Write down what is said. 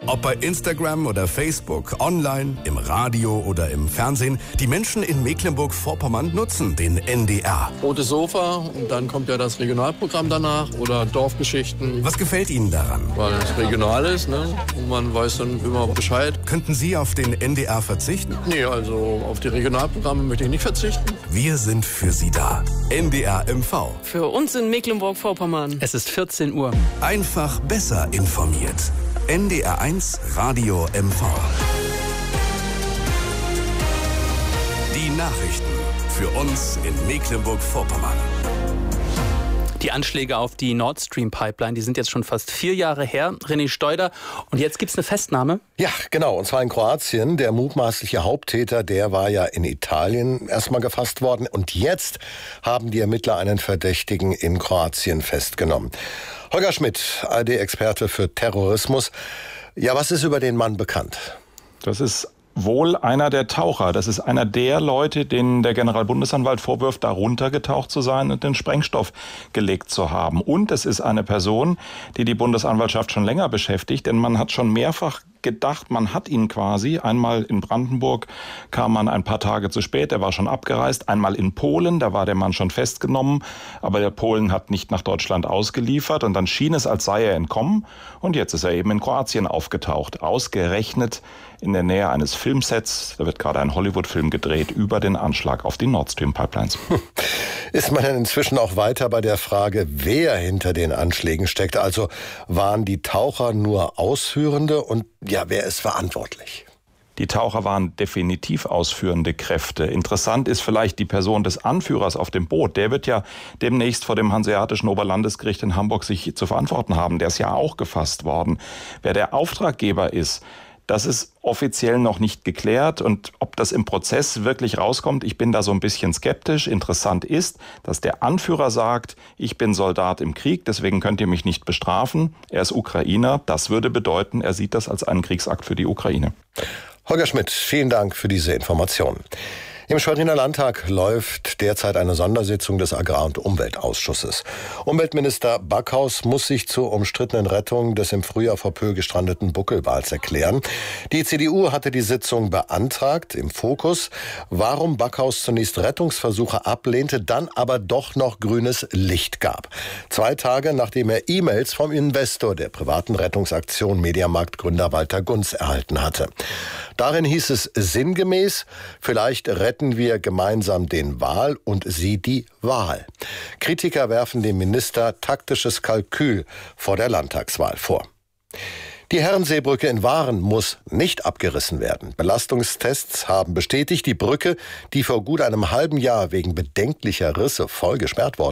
Ob bei Instagram oder Facebook, online, im Radio oder im Fernsehen, die Menschen in Mecklenburg-Vorpommern nutzen den NDR. Rotes Sofa und dann kommt ja das Regionalprogramm danach oder Dorfgeschichten. Was gefällt Ihnen daran? Weil es regional ist, ne? Und man weiß dann immer Bescheid. Könnten Sie auf den NDR verzichten? Nee, also auf die Regionalprogramme möchte ich nicht verzichten. Wir sind für Sie da. NDR MV. Für uns in Mecklenburg-Vorpommern. Es ist 14 Uhr. Einfach besser informiert. NDR 1 Radio MV. Die Nachrichten für uns in Mecklenburg-Vorpommern. Die Anschläge auf die Nord Stream Pipeline, die sind jetzt schon fast 4 Jahre her. René Steuder. Und jetzt gibt's eine Festnahme? Ja, genau. Und zwar in Kroatien. Der mutmaßliche Haupttäter, der war ja in Italien erstmal gefasst worden. Und jetzt haben die Ermittler einen Verdächtigen in Kroatien festgenommen. Holger Schmidt, ARD-Experte für Terrorismus. Ja, was ist über den Mann bekannt? Das ist wohl einer der Taucher. Das ist einer der Leute, denen der Generalbundesanwalt vorwirft, da runtergetaucht zu sein und den Sprengstoff gelegt zu haben. Und es ist eine Person, die die Bundesanwaltschaft schon länger beschäftigt, denn man hat schon mehrfach gedacht, man hat ihn quasi. Einmal in Brandenburg kam man ein paar Tage zu spät, er war schon abgereist. Einmal in Polen, da war der Mann schon festgenommen, aber der Polen hat nicht nach Deutschland ausgeliefert und dann schien es, als sei er entkommen. Und jetzt ist er eben in Kroatien aufgetaucht, ausgerechnet in der Nähe eines Filmsets. Da wird gerade ein Hollywood-Film gedreht über den Anschlag auf die Nord Stream Pipelines. Ist man denn inzwischen auch weiter bei der Frage, wer hinter den Anschlägen steckt? Also waren die Taucher nur Ausführende und ja, wer ist verantwortlich? Die Taucher waren definitiv ausführende Kräfte. Interessant ist vielleicht die Person des Anführers auf dem Boot. Der wird ja demnächst vor dem Hanseatischen Oberlandesgericht in Hamburg sich zu verantworten haben. Der ist ja auch gefasst worden. Wer der Auftraggeber ist, das ist offiziell noch nicht geklärt und ob das im Prozess wirklich rauskommt, ich bin da so ein bisschen skeptisch. Interessant ist, dass der Anführer sagt, ich bin Soldat im Krieg, deswegen könnt ihr mich nicht bestrafen. Er ist Ukrainer, das würde bedeuten, er sieht das als einen Kriegsakt für die Ukraine. Holger Schmidt, vielen Dank für diese Informationen. Im Schweriner Landtag läuft derzeit eine Sondersitzung des Agrar- und Umweltausschusses. Umweltminister Backhaus muss sich zur umstrittenen Rettung des im Frühjahr vor Pöhl gestrandeten Buckelwals erklären. Die CDU hatte die Sitzung beantragt. Im Fokus, warum Backhaus zunächst Rettungsversuche ablehnte, dann aber doch noch grünes Licht gab. 2 Tage nachdem er E-Mails vom Investor der privaten Rettungsaktion Mediamarkt-Gründer Walter Gunz erhalten hatte. Darin hieß es sinngemäß, vielleicht retten wir gemeinsam den Wal und Sie die Wahl. Kritiker werfen dem Minister taktisches Kalkül vor der Landtagswahl vor. Die Herrenseebrücke in Waren muss nicht abgerissen werden. Belastungstests haben bestätigt, die Brücke, die vor gut einem halben Jahr wegen bedenklicher Risse voll gesperrt worden